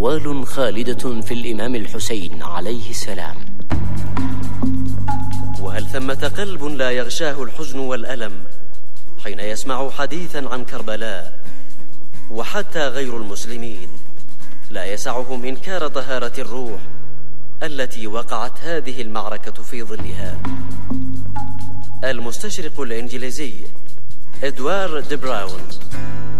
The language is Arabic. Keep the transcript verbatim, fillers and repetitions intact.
أقوال خالدة في الإمام الحسين عليه السلام. وهل ثمة قلب لا يغشاه الحزن والألم حين يسمع حديثا عن كربلاء؟ وحتى غير المسلمين لا يسعهم إنكار طهارة الروح التي وقعت هذه المعركة في ظلها. المستشرق الإنجليزي إدوارد براون